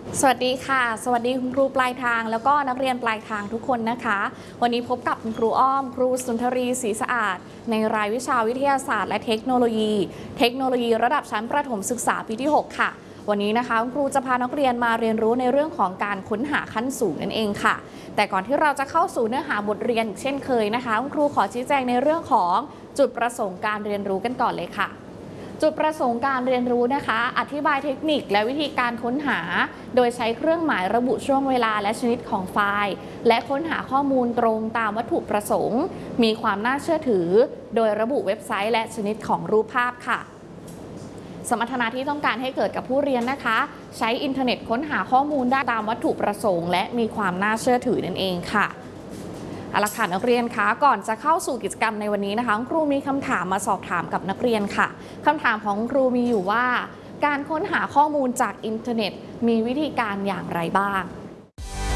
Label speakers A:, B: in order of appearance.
A: สวัสดีค่ะสวัสดีคุณครูปลายทางแล้วก็นักเรียนปลายทางทุกคนนะคะวันนี้พบกับคุณครูอ้อมครูสุนทรีศรีสะอาดในรายวิชาวิทยาศาสตร์และเทคโนโลยีระดับชั้นประถมศึกษาปีที่6ค่ะวันนี้นะคะคุณครูจะพานักเรียนมาเรียนรู้ในเรื่องของการค้นหาขั้นสูงนั่นเองค่ะแต่ก่อนที่เราจะเข้าสู่เนื้อหาบทเรียนเช่นเคยนะคะคุณครูขอชี้แจงในเรื่องของจุดประสงค์การเรียนรู้กันก่อนเลยค่ะจุดประสงค์การเรียนรู้นะคะอธิบายเทคนิคและวิธีการค้นหาโดยใช้เครื่องหมายระบุช่วงเวลาและชนิดของไฟล์และค้นหาข้อมูลตรงตามวัตถุประสงค์มีความน่าเชื่อถือโดยระบุเว็บไซต์และชนิดของรูปภาพค่ะสมรรถนะที่ต้องการให้เกิดกับผู้เรียนนะคะใช้อินเทอร์เน็ตค้นหาข้อมูลได้ตามวัตถุประสงค์และมีความน่าเชื่อถือนั่นเองค่ะเอาละค่ะนักเรียนคะก่อนจะเข้าสู่กิจกรรมในวันนี้นะคะครูมีคำถามมาสอบถามกับนักเรียนค่ะคำถามของครูมีอยู่ว่าการค้นหาข้อมูลจากอินเทอร์เน็ตมีวิธีการอย่างไรบ้าง